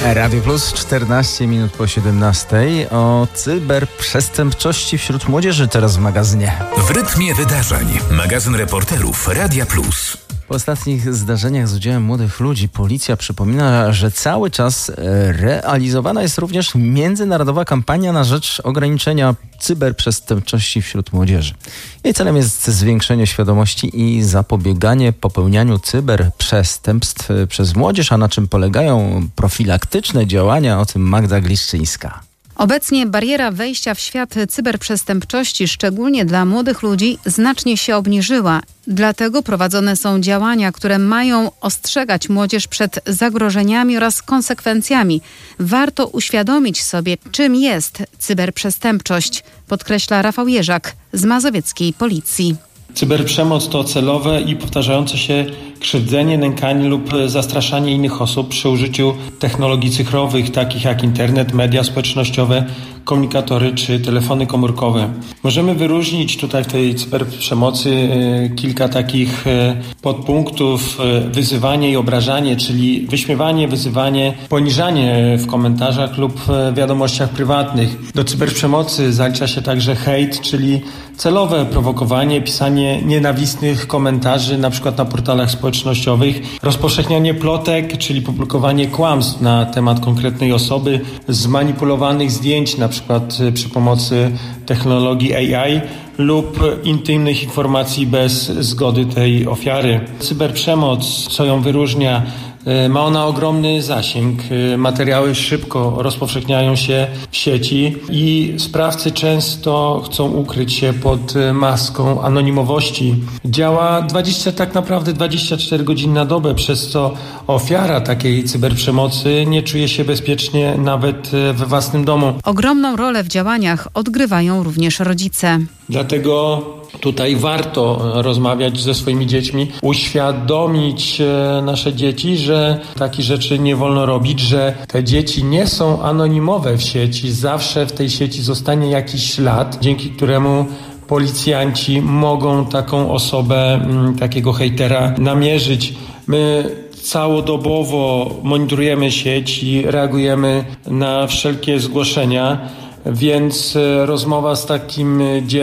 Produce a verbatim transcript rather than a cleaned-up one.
Radio Plus, czternaście minut po siedemnastej. O cyberprzestępczości wśród młodzieży teraz w magazynie. W rytmie wydarzeń. Magazyn reporterów Radia Plus. Po ostatnich zdarzeniach z udziałem młodych ludzi policja przypomina, że cały czas realizowana jest również międzynarodowa kampania na rzecz ograniczenia cyberprzestępczości wśród młodzieży. Jej celem jest zwiększenie świadomości i zapobieganie popełnianiu cyberprzestępstw przez młodzież. A na czym polegają profilaktyczne działania? O tym Magda Gliszczyńska. Obecnie bariera wejścia w świat cyberprzestępczości, szczególnie dla młodych ludzi, znacznie się obniżyła. Dlatego prowadzone są działania, które mają ostrzegać młodzież przed zagrożeniami oraz konsekwencjami. Warto uświadomić sobie, czym jest cyberprzestępczość, podkreśla Rafał Jerzak z mazowieckiej policji. Cyberprzemoc to celowe i powtarzające się krzywdzenie, nękanie lub zastraszanie innych osób przy użyciu technologii cyfrowych, takich jak internet, media społecznościowe, komunikatory czy telefony komórkowe. Możemy wyróżnić tutaj w tej cyberprzemocy kilka takich podpunktów: wyzywanie i obrażanie, czyli wyśmiewanie, wyzywanie, poniżanie w komentarzach lub wiadomościach prywatnych. Do cyberprzemocy zalicza się także hejt, czyli celowe prowokowanie, pisanie nienawistnych komentarzy, na przykład na portalach społecznościowych, rozpowszechnianie plotek, czyli publikowanie kłamstw na temat konkretnej osoby, zmanipulowanych zdjęć, na przykład przy pomocy technologii A I lub intymnych informacji bez zgody tej ofiary. Cyberprzemoc, co ją wyróżnia? Ma ona ogromny zasięg. Materiały szybko rozpowszechniają się w sieci i sprawcy często chcą ukryć się pod maską anonimowości. Działa dwadzieścia, tak naprawdę dwadzieścia cztery godziny na dobę, przez co ofiara takiej cyberprzemocy nie czuje się bezpiecznie nawet we własnym domu. Ogromną rolę w działaniach odgrywają również rodzice. Dlatego tutaj warto rozmawiać ze swoimi dziećmi, uświadomić nasze dzieci, że takich rzeczy nie wolno robić, że te dzieci nie są anonimowe w sieci. Zawsze w tej sieci zostanie jakiś ślad, dzięki któremu policjanci mogą taką osobę, takiego hejtera namierzyć. My całodobowo monitorujemy sieć i reagujemy na wszelkie zgłoszenia, więc rozmowa z takim dzieckiem